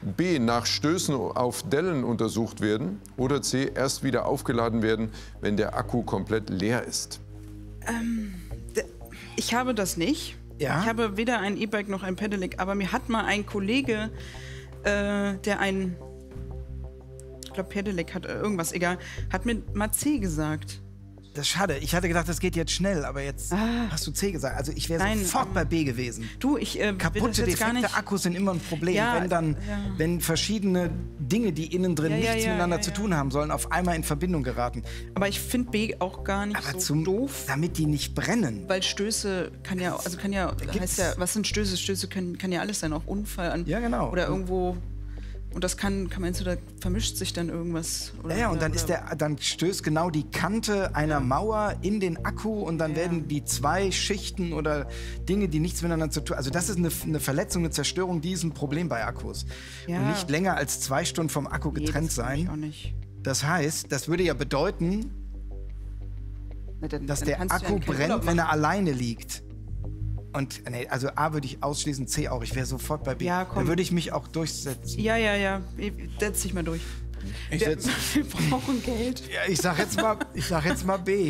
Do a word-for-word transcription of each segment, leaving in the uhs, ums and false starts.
B, nach Stößen auf Dellen untersucht werden oder C, erst wieder aufgeladen werden, wenn der Akku komplett leer ist? Ähm, ich habe das nicht. Ja? Ich habe weder ein E-Bike noch ein Pedelec, aber mir hat mal ein Kollege, äh, der ein, ich glaube Pedelec hat, äh, irgendwas, egal, hat mir mal C gesagt. Das ist schade. Ich hatte gedacht, das geht jetzt schnell, aber jetzt Ah. hast du C gesagt. Also ich wäre Nein, sofort ähm, bei B gewesen. Du, ich äh, will das Kaputte, jetzt gar defekte nicht. Akkus sind immer ein Problem, Ja, wenn dann, ja. wenn verschiedene Dinge, die innen drin Ja, ja, nichts ja, miteinander ja, zu ja. tun haben sollen, auf einmal in Verbindung geraten. Aber ich finde B auch gar nicht Aber so zum, doof. damit die nicht brennen. Weil Stöße kann ja, also kann ja, heißt ja, was sind Stöße? Stöße können, kann ja alles sein, auch Unfall an. Ja, genau. Oder irgendwo, und das kann, kann man entweder vermischt sich dann irgendwas. Oder, Ja, ja, und dann oder, ist der, dann stößt genau die Kante einer Mauer in den Akku und dann Ja. werden die zwei Schichten oder Dinge, die nichts miteinander zu tun. Also das ist eine, eine Verletzung, eine Zerstörung, die ist ein Problem bei Akkus. Ja. Und nicht länger als zwei Stunden vom Akku Nee, getrennt das kann ich sein. auch nicht. Das heißt, das würde ja bedeuten, Na, dann- dass dann der kannst du ja Akku keinen brennt, Urlaub wenn machen. er alleine liegt. Und nee, also A würde ich ausschließen, C auch. Ich wäre sofort bei B. Ja, komm. Da würde ich mich auch durchsetzen. Ja, ja, ja, setz dich mal durch. Ich, Der, setz, wir brauchen Geld. ja, ich sag jetzt mal, ich sag jetzt mal B.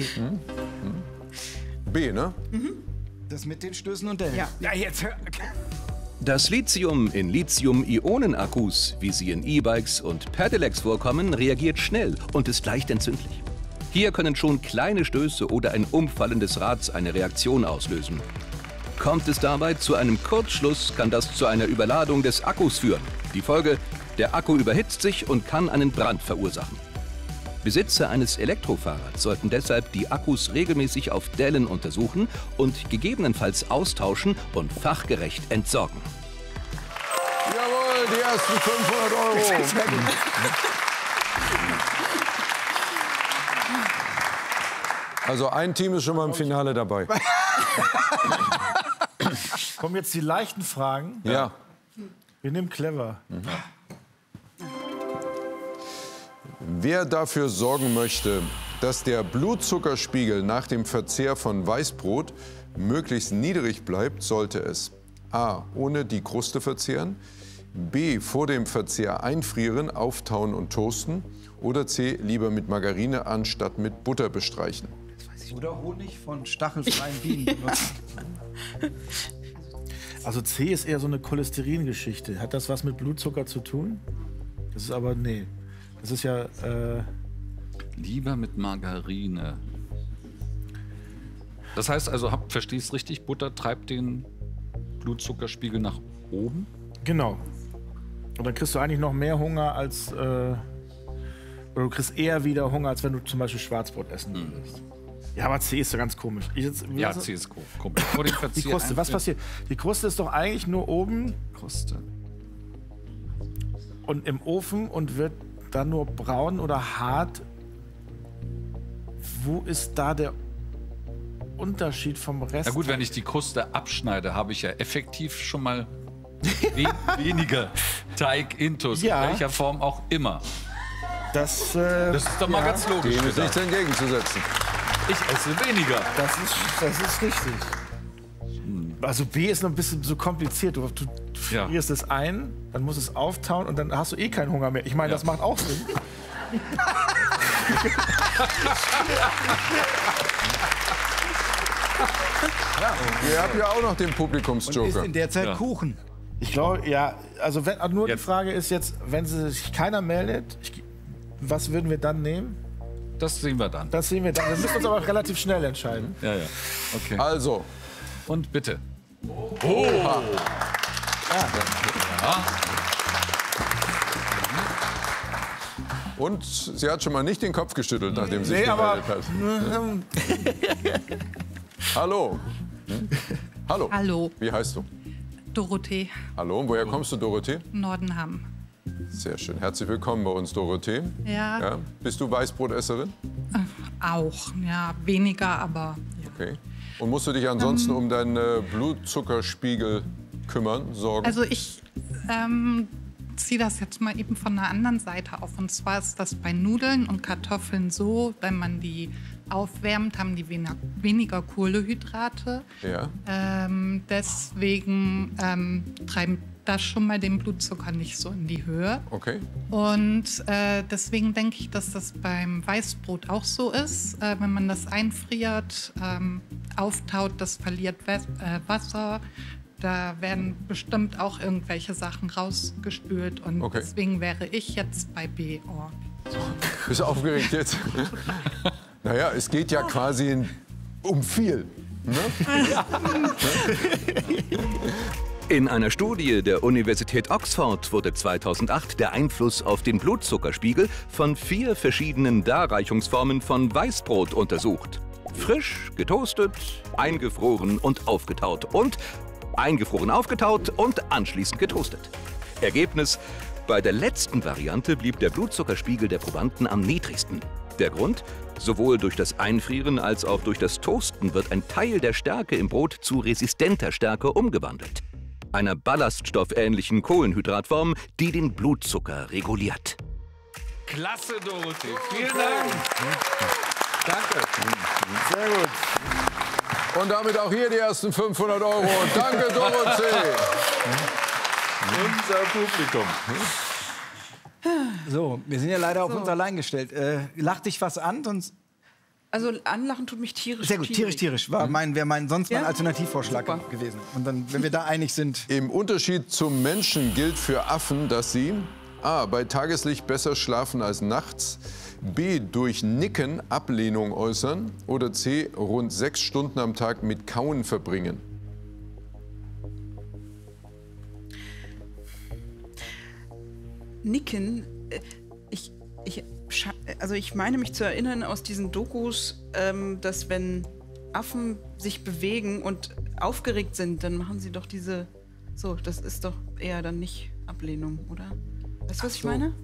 B, ne? Das mit den Stößen und Dellen. Ja. Ja, jetzt hör. Das Lithium in Lithium-Ionen-Akkus, wie sie in E-Bikes und Pedelecs vorkommen, reagiert schnell und ist leicht entzündlich. Hier können schon kleine Stöße oder ein Umfallen des Rads eine Reaktion auslösen. Kommt es dabei zu einem Kurzschluss, kann das zu einer Überladung des Akkus führen. Die Folge: der Akku überhitzt sich und kann einen Brand verursachen. Besitzer eines Elektrofahrrads sollten deshalb die Akkus regelmäßig auf Dellen untersuchen und gegebenenfalls austauschen und fachgerecht entsorgen. Jawohl, die ersten fünfhundert Euro. Also ein Team ist schon mal im Finale dabei. Kommen jetzt die leichten Fragen. Ja. Wir nehmen clever. Wer dafür sorgen möchte, dass der Blutzuckerspiegel nach dem Verzehr von Weißbrot möglichst niedrig bleibt, sollte es A. ohne die Kruste verzehren, B. vor dem Verzehr einfrieren, auftauen und toasten oder C. lieber mit Margarine anstatt mit Butter bestreichen. Oder Honig von stachelfreien Bienen benutzen. Also C ist eher so eine Cholesteringeschichte. Hat das was mit Blutzucker zu tun? Das ist aber, nee. Das ist ja, äh, Lieber mit Margarine. Das heißt also, hab, verstehst richtig, Butter treibt den Blutzuckerspiegel nach oben? genau. Und dann kriegst du eigentlich noch mehr Hunger als, äh, oder du kriegst eher wieder Hunger, als wenn du zum Beispiel Schwarzbrot essen würdest. Ja, aber C ist ja ganz komisch. Ich jetzt, Ja, was- C ist komisch. Vor dem Die Verzehr Kruste, was einfrieren. passiert? Die Kruste ist doch eigentlich nur oben Kruste. und im Ofen und wird dann nur braun oder hart. Wo ist da der Unterschied vom Rest? Na gut, wenn ich die Kruste abschneide, habe ich ja effektiv schon mal we weniger Teig-Intus, Ja. in welcher Form auch immer. das, äh, Das ist doch mal ja, ganz logisch. Dem ist gedacht. nichts entgegenzusetzen. Ich esse weniger. Das ist, das ist richtig. Also B ist noch ein bisschen so kompliziert. Du, du Ja. frierst es ein, dann muss es auftauen und dann hast du eh keinen Hunger mehr. Ich meine, Ja. das macht auch Sinn. Ihr habt ja auch noch den Und isst Publikumsjoker. in der Zeit Ja. Kuchen. Ich glaube, ja, also wenn, nur Jetzt. die Frage ist jetzt, wenn sich keiner meldet, ich, was würden wir dann nehmen? Das sehen wir dann. Das sehen wir dann. Wir müssen uns aber relativ schnell entscheiden. Ja, ja. Okay. Also, Und bitte. und sie hat schon mal nicht den Kopf geschüttelt, nachdem sie sich Nee, aber- gemeldet hat. Hallo. Hm? Hallo. Hallo, Wie heißt du? Dorothee, Hallo, und woher kommst du, Dorothee? Nordenham. Sehr schön. Herzlich willkommen bei uns, Dorothee. Ja, Ja. Bist du Weißbrotesserin? auch. Ja, weniger, aber ja. Okay. Und musst du dich ansonsten um deinen äh, Blutzuckerspiegel kümmern, sorgen? Also ich ähm, ziehe das jetzt mal eben von der anderen Seite auf. Und zwar ist das bei Nudeln und Kartoffeln so, wenn man die aufwärmt, haben die weniger, weniger Kohlenhydrate. ja. Ähm, deswegen ähm, treiben da schon mal den Blutzucker nicht so in die Höhe. Okay. Und äh, deswegen denke ich, dass das beim Weißbrot auch so ist. Äh, wenn man das einfriert, ähm, auftaut, das verliert We äh, Wasser. Da werden bestimmt auch irgendwelche Sachen rausgespült. Und Okay. deswegen wäre ich jetzt bei B. Oh. Bist du aufgeregt jetzt? Naja, es geht ja quasi in, um viel. Ne? In einer Studie der Universität Oxford wurde zweitausendacht der Einfluss auf den Blutzuckerspiegel von vier verschiedenen Darreichungsformen von Weißbrot untersucht. Frisch, getoastet, eingefroren und aufgetaut und eingefroren aufgetaut und anschließend getoastet. Ergebnis: Bei der letzten Variante blieb der Blutzuckerspiegel der Probanden am niedrigsten. Der Grund? Sowohl durch das Einfrieren als auch durch das Toasten wird ein Teil der Stärke im Brot zu resistenter Stärke umgewandelt. Einer ballaststoffähnlichen Kohlenhydratform, die den Blutzucker reguliert. Klasse, Dorothee. Vielen Dank. Danke. Sehr gut. Und damit auch hier die ersten fünfhundert Euro. Danke, Dorothee. Unser Publikum. So, wir sind ja leider auf uns allein gestellt. Äh, lacht dich was an? Sonst Also anlachen tut mich tierisch. sehr gut, tierisch, tierisch. War mein, wäre mein, sonst mein Ja? Alternativvorschlag Super. gewesen. Und dann, wenn wir da einig sind. Im Unterschied zum Menschen gilt für Affen, dass sie a. bei Tageslicht besser schlafen als nachts, b. durch Nicken Ablehnung äußern oder c. rund sechs Stunden am Tag mit Kauen verbringen. Nicken, äh, ich, ich, scha- also ich meine mich zu erinnern aus diesen Dokus, ähm, dass wenn Affen sich bewegen und aufgeregt sind, dann machen sie doch diese, so, das ist doch eher dann nicht Ablehnung, oder? Weißt du, was ich so. meine?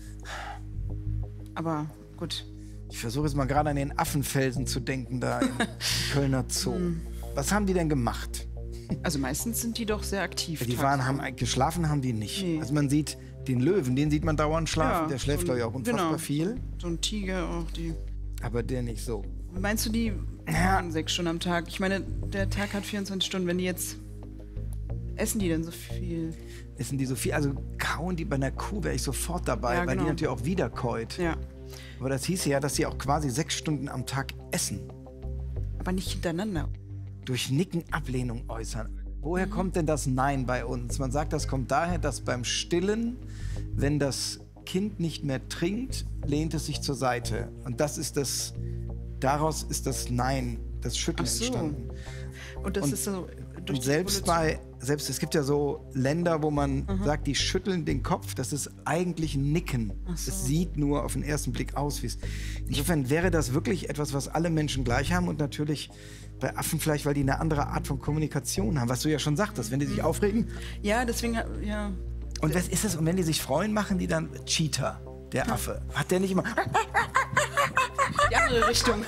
Aber gut. Ich versuche jetzt mal gerade an den Affenfelsen zu denken, da im Kölner Zoo. Was haben die denn gemacht? Also meistens sind die doch sehr aktiv. Ja, die waren, tagsüber. haben geschlafen haben die nicht. Nee. Also man sieht den Löwen, den sieht man dauernd schlafen. Ja, der schläft so doch ein- ja auch unfassbar genau. viel. So ein Tiger auch, die. Aber der nicht so. Meinst du, die Ja. machen sechs Stunden am Tag? Ich meine, der Tag hat vierundzwanzig Stunden. Wenn die jetzt. Essen die denn so viel? Essen die so viel? Also kauen die bei einer Kuh, wäre ich sofort dabei, Ja, weil die genau. natürlich auch wiederkäut. Ja. Aber das hieß ja, dass sie auch quasi sechs Stunden am Tag essen. Aber nicht hintereinander. Durch Nicken Ablehnung äußern. Woher Mhm. kommt denn das Nein bei uns? Man sagt, das kommt daher, dass beim Stillen, wenn das Kind nicht mehr trinkt, lehnt es sich zur Seite. Und das ist das, daraus ist das Nein, das Schütteln Ach so. entstanden. Und das Und- ist so. Durch Und die selbst Evolution. bei, selbst es gibt ja so Länder, wo man Mhm. sagt, die schütteln den Kopf, das ist eigentlich ein Nicken. Ach so. Es sieht nur auf den ersten Blick aus, wie es. Insofern wäre das wirklich etwas, was alle Menschen gleich haben und natürlich bei Affen vielleicht, weil die eine andere Art von Kommunikation haben, was du ja schon sagtest, wenn die Mhm. sich aufregen. Ja, deswegen. Ja. Und was ist es? Und wenn die sich freuen, machen die dann Cheetah, der Affe. Hat der nicht immer. Die andere Richtung.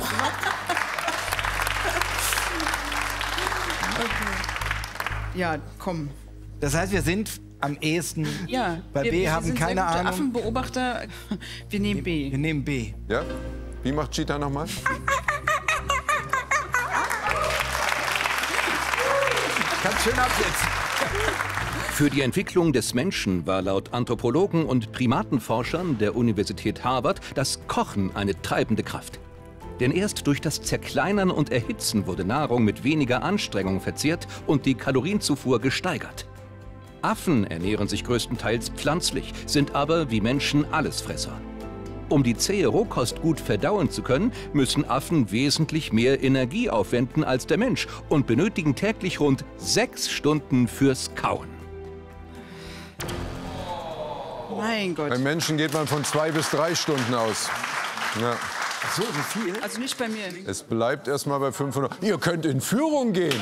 Okay. Ja, komm. Das heißt, wir sind am ehesten Ja. bei wir, B, wir haben sind keine sehr gute Ahnung. Affenbeobachter. Wir nehmen B. Wir nehmen B. Ja? Wie macht Cheetah nochmal? Ganz schön absetzen. Für die Entwicklung des Menschen war laut Anthropologen und Primatenforschern der Universität Harvard das Kochen eine treibende Kraft. Denn erst durch das Zerkleinern und Erhitzen wurde Nahrung mit weniger Anstrengung verzehrt und die Kalorienzufuhr gesteigert. Affen ernähren sich größtenteils pflanzlich, sind aber wie Menschen Allesfresser. Um die zähe Rohkost gut verdauen zu können, müssen Affen wesentlich mehr Energie aufwenden als der Mensch und benötigen täglich rund sechs Stunden fürs Kauen. Mein Gott. Beim Menschen geht man von zwei bis drei Stunden aus. Ja. So, so viel? Also nicht bei mir. Es bleibt erstmal bei fünfhundert. Ihr könnt in Führung gehen.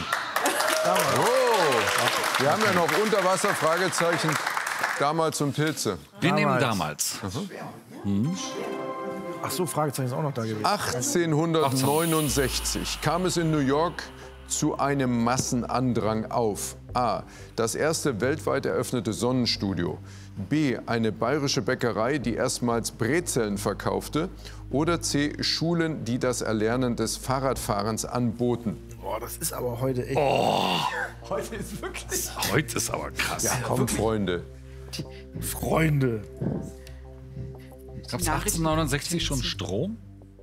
Oh. Wir haben ja noch Unterwasser-Fragezeichen. Damals und Pilze. Wir nehmen Damals. damals. Ach so, Fragezeichen ist auch noch da gewesen. achtzehnhundertneunundsechzig kam es in New York zu einem Massenandrang auf? A. Das erste weltweit eröffnete Sonnenstudio. B. Eine bayerische Bäckerei, die erstmals Brezeln verkaufte. Oder C. Schulen, die das Erlernen des Fahrradfahrens anboten. Boah, das ist aber heute echt. Oh, Heute ist wirklich. heute ist aber krass. Ja, komm, Freunde. Freunde. Gab es achtzehnhundertneunundsechzig schon Strom?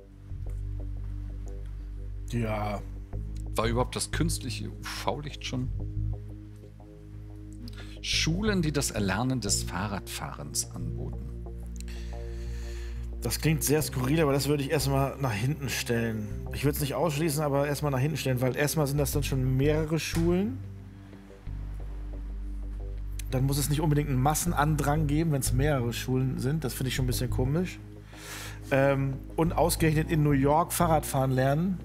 Ja. War überhaupt das künstliche U V-Licht schon? Schulen, die das Erlernen des Fahrradfahrens anboten. Das klingt sehr skurril, aber das würde ich erstmal nach hinten stellen. Ich würde es nicht ausschließen, aber erstmal nach hinten stellen, weil erstmal sind das dann schon mehrere Schulen. Dann muss es nicht unbedingt einen Massenandrang geben, wenn es mehrere Schulen sind. Das finde ich schon ein bisschen komisch. Ähm, und ausgerechnet in New York Fahrradfahren lernen.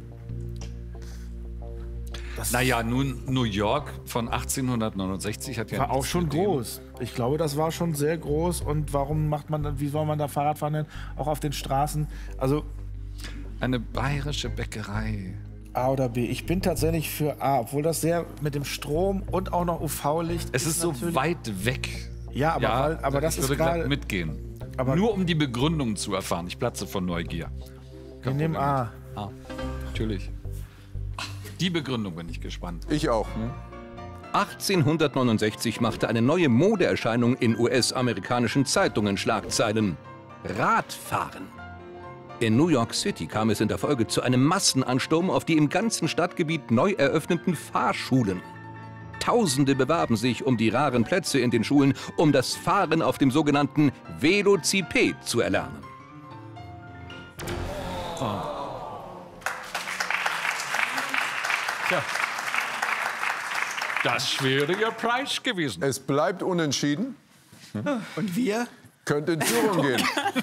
Das Naja, nun, New York von achtzehnhundertneunundsechzig hat ja war auch nichts schon mit dem- groß. Ich glaube, das war schon sehr groß. Und warum macht man, dann- wie soll man da Fahrradfahren lernen? Auch auf den Straßen. Also Eine bayerische Bäckerei. A oder B. Ich bin tatsächlich für A, obwohl das sehr mit dem Strom und auch noch U V-Licht. Es ist so natürlich- weit weg. Ja, aber, weil, aber das ich ist würde glatt gerade. mitgehen. Aber- Nur um die Begründung zu erfahren. Ich platze von Neugier. Wir nehmen A. Ah, natürlich. Die Begründung bin ich gespannt. Ich auch. Hm? achtzehnhundertneunundsechzig machte eine neue Modeerscheinung in U S-amerikanischen Zeitungen Schlagzeilen. Radfahren. In New York City kam es in der Folge zu einem Massenansturm auf die im ganzen Stadtgebiet neu eröffneten Fahrschulen. Tausende bewarben sich um die raren Plätze in den Schulen, um das Fahren auf dem sogenannten Velociped zu erlernen. Tja. Das wäre Ihr Preis gewesen. Es bleibt unentschieden. Und wir? Könnte in Führung gehen.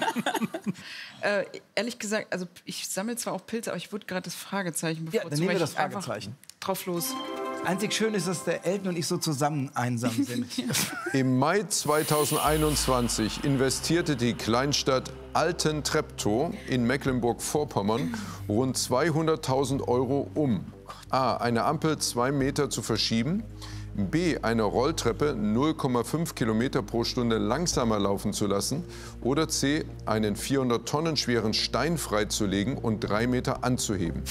Äh, ehrlich gesagt, also ich sammle zwar auch Pilze, aber ich würde gerade das Fragezeichen Ja, bevorzugen. dann nehmen wir weil das ich einfach Fragezeichen. Drauf los. Einzig schön ist, dass der Elton und ich so zusammen einsam sind. Im Mai zweitausendeinundzwanzig investierte die Kleinstadt Alten-Treptow in Mecklenburg-Vorpommern rund zweihunderttausend Euro, um A. eine Ampel zwei Meter zu verschieben, B. eine Rolltreppe null Komma fünf Kilometer pro Stunde langsamer laufen zu lassen oder C. einen vierhundert Tonnen schweren Stein freizulegen und drei Meter anzuheben.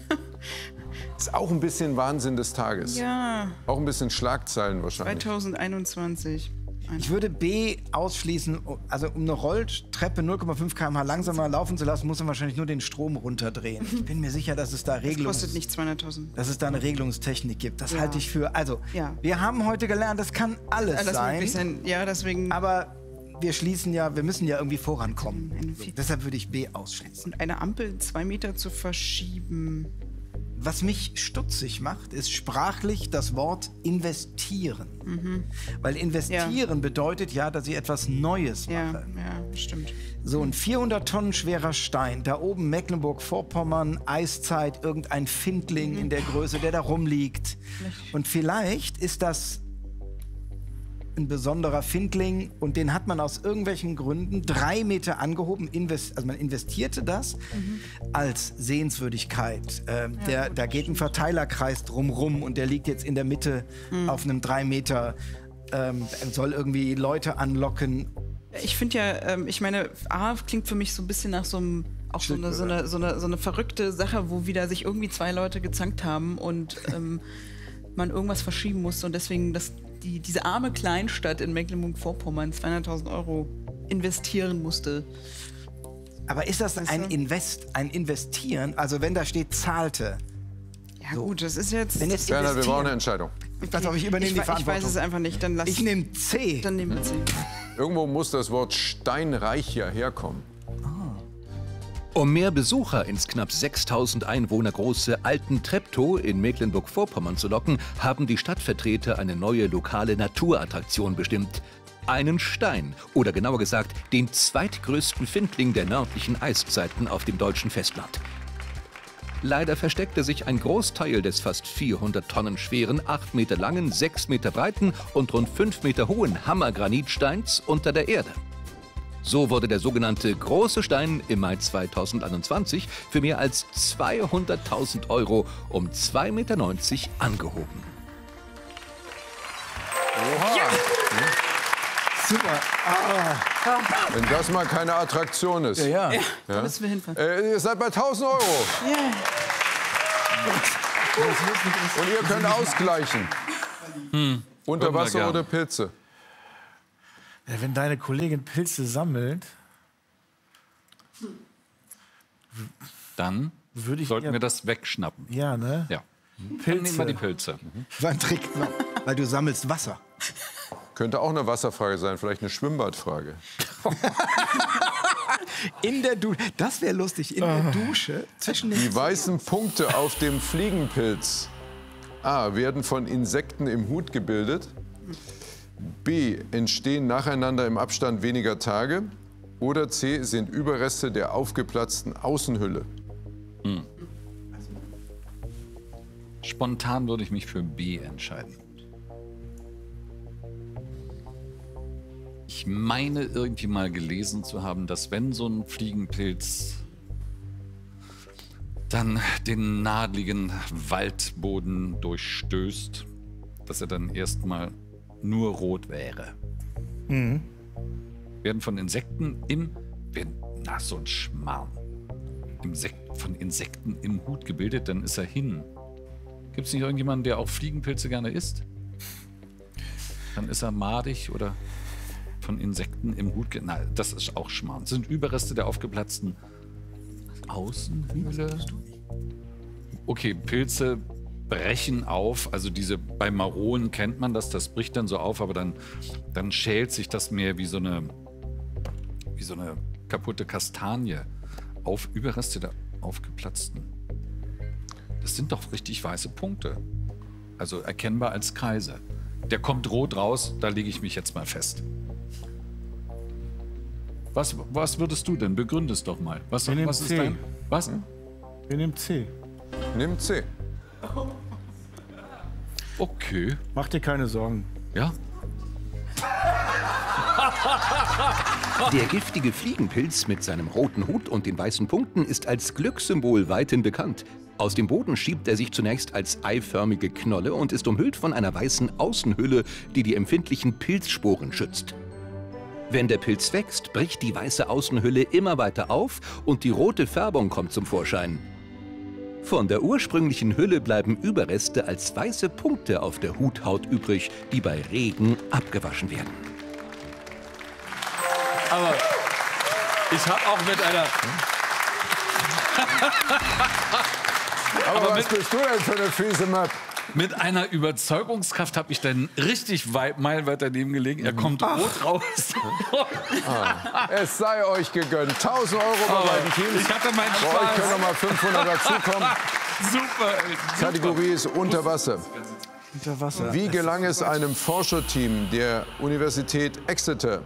Ist auch ein bisschen Wahnsinn des Tages. Ja, Auch ein bisschen Schlagzeilen wahrscheinlich. zweitausendeinundzwanzig. Ich würde B ausschließen, also um eine Rolltreppe null Komma fünf Kilometer pro Stunde langsamer laufen zu lassen, muss man wahrscheinlich nur den Strom runterdrehen. Ich bin mir sicher, dass es da Das Regelungs kostet nicht zweihunderttausend. dass es da eine Regelungstechnik gibt. Das Ja. halte ich für. Also, Ja. wir haben heute gelernt, das kann alles Alles sein, möglich sein. Ja, deswegen. aber wir schließen ja, wir müssen ja irgendwie vorankommen. Eine So, Fi- deshalb würde ich B ausschließen. Und eine Ampel zwei Meter zu verschieben. Was mich stutzig macht, ist sprachlich das Wort investieren. Weil investieren bedeutet ja, dass ich etwas Neues Ja, mache. ja, stimmt. So ein vierhundert Tonnen schwerer Stein, da oben Mecklenburg-Vorpommern, Eiszeit, irgendein Findling in der Größe, der da rumliegt. Und vielleicht ist das ein besonderer Findling und den hat man aus irgendwelchen Gründen drei Meter angehoben. Invest also man investierte das als Sehenswürdigkeit. Ähm, der, da geht ein Verteilerkreis drumrum und der liegt jetzt in der Mitte auf einem drei Meter. Ähm, soll irgendwie Leute anlocken. Ich finde ja, ähm, ich meine, A klingt für mich so ein bisschen nach so einem, auch so eine, so, eine, so, eine, so eine verrückte Sache, wo wieder sich irgendwie zwei Leute gezankt haben und ähm, man irgendwas verschieben musste und deswegen das, die, diese arme Kleinstadt in Mecklenburg-Vorpommern zweihunderttausend Euro investieren musste. Aber ist das ein Invest, ein Investieren? Also wenn da steht, zahlte. Ja gut, das ist jetzt... Wenn jetzt Bernhard, wir brauchen eine investieren. Entscheidung. Pass auf, ich übernehme ich, die we- ich weiß Verantwortung. es einfach nicht, dann lass... Ich nehme C. Dann nehmen wir C. Irgendwo muss das Wort steinreich ja herkommen. Um mehr Besucher ins knapp sechstausend Einwohner große Alten-Treptow in Mecklenburg-Vorpommern zu locken, haben die Stadtvertreter eine neue lokale Naturattraktion bestimmt. Einen Stein, oder genauer gesagt, den zweitgrößten Findling der nördlichen Eiszeiten auf dem deutschen Festland. Leider versteckte sich ein Großteil des fast vierhundert Tonnen schweren, acht Meter langen, sechs Meter breiten und rund fünf Meter hohen Hammergranitsteins unter der Erde. So wurde der sogenannte große Stein im Mai zweitausendeinundzwanzig für mehr als zweihunderttausend Euro um zwei Meter neunzig angehoben. Super. Ah. Wenn das mal keine Attraktion ist. Ja, ja. Ja, da müssen wir hinfahren. Äh, ihr seid bei tausend Euro. Yeah. Und ihr könnt ausgleichen. Hm. Unter Wasser gern. oder Pilze. Ja, wenn deine Kollegin Pilze sammelt, Dann würde ich sollten eher- wir das wegschnappen. ja, ne? Ja. Dann Pilze. nehmen wir die Pilze. War ein Trick, weil du sammelst Wasser. Könnte auch eine Wasserfrage sein, vielleicht eine Schwimmbadfrage. In der Dusche. Das wäre lustig. In der Dusche. Zwischen den Die weißen Punkte auf dem Fliegenpilz A. werden von Insekten im Hut gebildet. B. entstehen nacheinander im Abstand weniger Tage. Oder C. sind Überreste der aufgeplatzten Außenhülle. Spontan würde ich mich für B entscheiden. Ich meine, irgendwie mal gelesen zu haben, dass wenn so ein Fliegenpilz dann den naheliegenden Waldboden durchstößt, dass er dann erstmal nur rot wäre. Mhm. Werden von Insekten im... Werden, na, so ein Schmarrn. Insek- von Insekten im Hut gebildet, dann ist er hin. Gibt es nicht irgendjemanden, der auch Fliegenpilze gerne isst? Dann ist er madig oder von Insekten im Hut. ge- Nein, das ist auch Schmarrn. Das sind Überreste der aufgeplatzten Außenhülle. Okay, Pilze brechen auf. Also diese bei Maronen kennt man das, das bricht dann so auf, aber dann, dann schält sich das mehr wie so eine, wie so eine kaputte Kastanie auf. Überreste der aufgeplatzten. Das sind doch richtig weiße Punkte. Also erkennbar als Kreise. Der kommt rot raus, da lege ich mich jetzt mal fest. Was, was würdest du denn? Begründe es doch mal. Was, Wir nehmen was ist C. dein... Was? Wir nehmen C. Nimm C. Okay. Mach dir keine Sorgen. Ja? Der giftige Fliegenpilz mit seinem roten Hut und den weißen Punkten ist als Glückssymbol weithin bekannt. Aus dem Boden schiebt er sich zunächst als eiförmige Knolle und ist umhüllt von einer weißen Außenhülle, die die empfindlichen Pilzsporen schützt. Wenn der Pilz wächst, bricht die weiße Außenhülle immer weiter auf und die rote Färbung kommt zum Vorschein. Von der ursprünglichen Hülle bleiben Überreste als weiße Punkte auf der Huthaut übrig, die bei Regen abgewaschen werden. Aber ich habe auch mit einer... Aber, Aber was mit- bist du denn für eine fiese Map? Mit einer Überzeugungskraft habe ich dann richtig weit, meilenweit daneben gelegen. Er kommt rot raus. Es sei euch gegönnt. tausend Euro bei beiden Teams. Ich hatte meinen Bei euch können Spaß. noch mal fünfhundert dazukommen. Super. Kategorie ist unter Wasser. unter Wasser. Wie gelang es einem Forscherteam der Universität Exeter,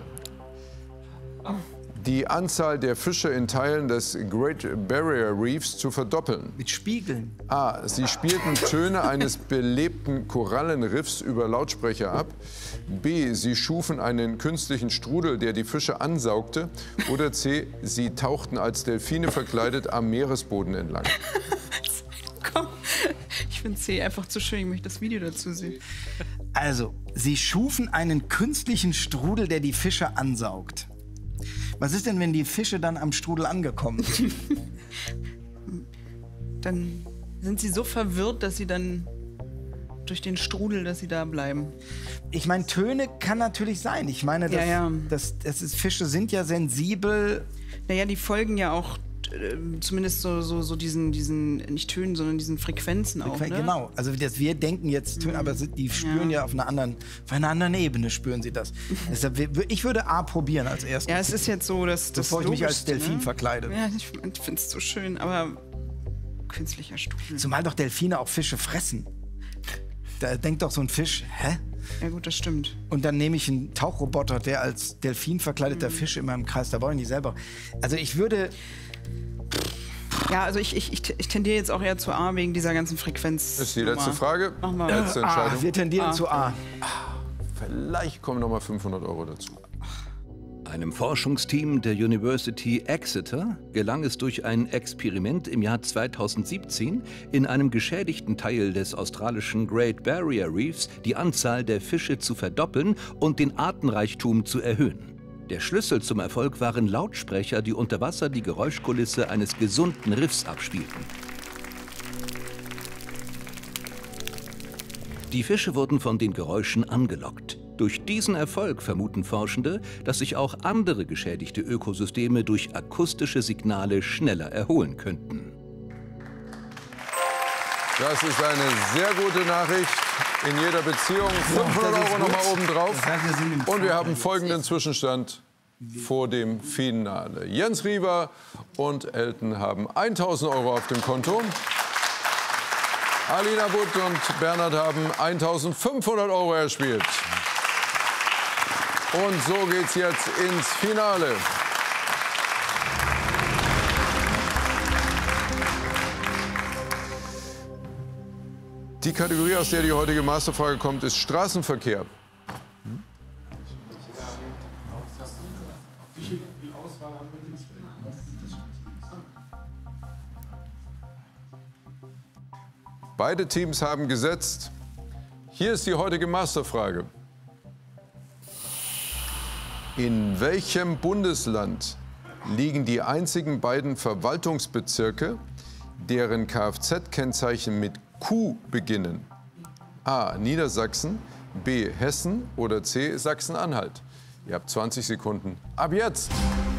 die Anzahl der Fische in Teilen des Great Barrier Reefs zu verdoppeln? Mit Spiegeln. A. Sie spielten Töne eines belebten Korallenriffs über Lautsprecher ab. B. Sie schufen einen künstlichen Strudel, der die Fische ansaugte. Oder C. Sie tauchten als Delfine verkleidet am Meeresboden entlang. Komm. Ich finde C einfach zu schön. Ich möchte das Video dazu sehen. Also, sie schufen einen künstlichen Strudel, der die Fische ansaugt. Was ist denn, wenn die Fische dann am Strudel angekommen sind? Dann sind sie so verwirrt, dass sie dann durch den Strudel, dass sie da bleiben. Ich meine, Töne kann natürlich sein. Ich meine, das, Ja, ja. Das, das ist, Fische sind ja sensibel. Naja, die folgen ja auch äh, zumindest so, so, so diesen, diesen, nicht Tönen, sondern diesen Frequenzen auch. Ne? Genau. Also das, wir denken jetzt Töne, aber sie- die spüren ja, auf einer anderen, auf einer anderen Ebene spüren sie das. Deshalb, wir- ich würde A probieren als erstes. Ja, es ist jetzt so, dass das Bevor ich mich als Logischste, Delfin ne? verkleide. Ja, ich finde es so schön, aber künstlicher Strudel. Zumal doch Delfine auch Fische fressen. Da denkt doch so ein Fisch, hä? Ja gut, das stimmt. Und dann nehme ich einen Tauchroboter, der als Delfin verkleideter Fisch in meinem Kreis, da brauche ich nicht selber. Also ich würde, Ja, also ich, ich, ich, ich tendiere jetzt auch eher zu A wegen dieser ganzen Frequenz. Das ist die letzte Frage. Machen wir. Letzte A, Entscheidung. wir tendieren A. zu A. Vielleicht kommen noch mal fünfhundert Euro dazu. Einem Forschungsteam der University Exeter gelang es durch ein Experiment im Jahr zweitausendsiebzehn, in einem geschädigten Teil des australischen Great Barrier Reefs die Anzahl der Fische zu verdoppeln und den Artenreichtum zu erhöhen. Der Schlüssel zum Erfolg waren Lautsprecher, die unter Wasser die Geräuschkulisse eines gesunden Riffs abspielten. Die Fische wurden von den Geräuschen angelockt. Durch diesen Erfolg vermuten Forschende, dass sich auch andere geschädigte Ökosysteme durch akustische Signale schneller erholen könnten. Das ist eine sehr gute Nachricht. In jeder Beziehung fünfhundert Euro nochmal oben drauf. Und wir haben folgenden Zwischenstand vor dem Finale. Jens Riewer und Elton haben tausend Euro auf dem Konto. Alina But und Bernhard haben eintausendfünfhundert Euro erspielt. Und so geht's jetzt ins Finale. Die Kategorie, aus der die heutige Masterfrage kommt, ist Straßenverkehr. Beide Teams haben gesetzt. Hier ist die heutige Masterfrage. In welchem Bundesland liegen die einzigen beiden Verwaltungsbezirke, deren Kfz-Kennzeichen mit Q beginnen? A. Niedersachsen, B. Hessen oder C. Sachsen-Anhalt? Ihr habt zwanzig Sekunden. Ab jetzt!